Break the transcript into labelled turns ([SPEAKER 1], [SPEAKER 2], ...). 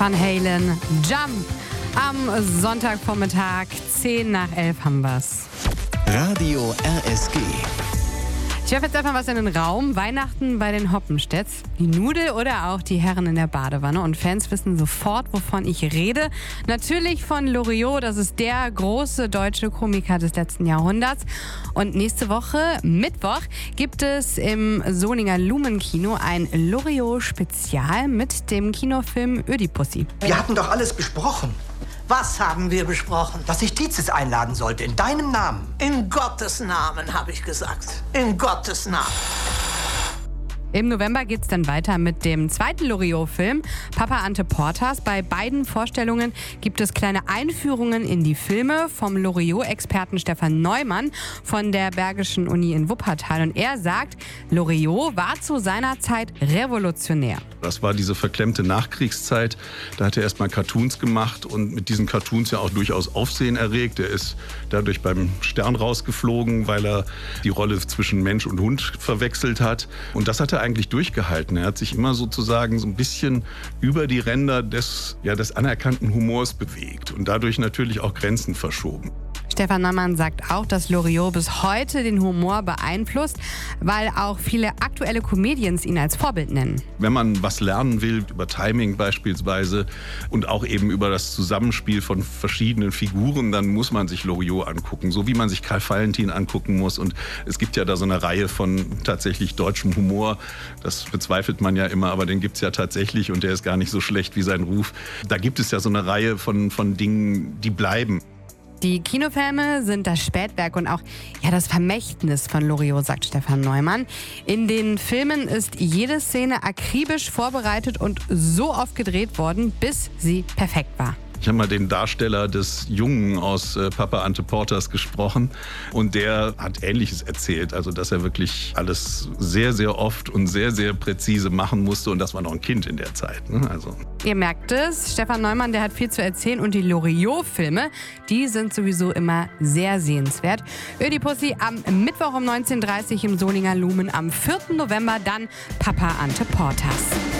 [SPEAKER 1] Van Halen, Jump. Am Sonntagvormittag, 10:11 haben wir's.
[SPEAKER 2] Radio RSG.
[SPEAKER 1] Ich werfe jetzt einfach was in den Raum. Weihnachten bei den Hoppenstedts. Die Nudel oder auch die Herren in der Badewanne. Und Fans wissen sofort, wovon ich rede. Natürlich von Loriot. Das ist der große deutsche Komiker des letzten Jahrhunderts. Und nächste Woche, Mittwoch, gibt es im Solinger Lumen-Kino ein Loriot-Spezial mit dem Kinofilm Ödipussy.
[SPEAKER 3] Wir hatten doch alles besprochen.
[SPEAKER 4] Was haben wir besprochen?
[SPEAKER 3] Dass ich Tizis einladen sollte, in deinem Namen.
[SPEAKER 4] In Gottes Namen, habe ich gesagt. In Gottes Namen.
[SPEAKER 1] Im November geht's dann weiter mit dem zweiten Loriot-Film, Papa Ante Portas. Bei beiden Vorstellungen gibt es kleine Einführungen in die Filme vom Loriot-Experten Stefan Neumann von der Bergischen Uni in Wuppertal. Und er sagt, Loriot war zu seiner Zeit revolutionär.
[SPEAKER 5] Das war diese verklemmte Nachkriegszeit. Da hat er erstmal Cartoons gemacht und mit diesen Cartoons ja auch durchaus Aufsehen erregt. Er ist dadurch beim Stern rausgeflogen, weil er die Rolle zwischen Mensch und Hund verwechselt hat. Und das hat er eigentlich durchgehalten. Er hat sich immer sozusagen so ein bisschen über die Ränder des anerkannten Humors bewegt und dadurch natürlich auch Grenzen verschoben.
[SPEAKER 1] Stefan Neumann sagt auch, dass Loriot bis heute den Humor beeinflusst, weil auch viele aktuelle Comedians ihn als Vorbild nennen.
[SPEAKER 5] Wenn man was lernen will, über Timing beispielsweise und auch eben über das Zusammenspiel von verschiedenen Figuren, dann muss man sich Loriot angucken, so wie man sich Karl Valentin angucken muss. Und es gibt ja da so eine Reihe von tatsächlich deutschem Humor. Das bezweifelt man ja immer, aber den gibt es ja tatsächlich und der ist gar nicht so schlecht wie sein Ruf. Da gibt es ja so eine Reihe von Dingen, die bleiben.
[SPEAKER 1] Die Kinofilme sind das Spätwerk und auch das Vermächtnis von Loriot, sagt Stefan Neumann. In den Filmen ist jede Szene akribisch vorbereitet und so oft gedreht worden, bis sie perfekt war.
[SPEAKER 5] Ich habe mal den Darsteller des Jungen aus Papa Ante Portas gesprochen und der hat Ähnliches erzählt. Also, dass er wirklich alles sehr, sehr oft und sehr, sehr präzise machen musste und das war noch ein Kind in der Zeit. Ne? Also.
[SPEAKER 1] Ihr merkt es, Stefan Neumann, der hat viel zu erzählen und die Loriot-Filme, die sind sowieso immer sehr sehenswert. Ödipussy am Mittwoch um 19:30 Uhr im Solinger Lumen, am 4. November dann Papa Ante Portas.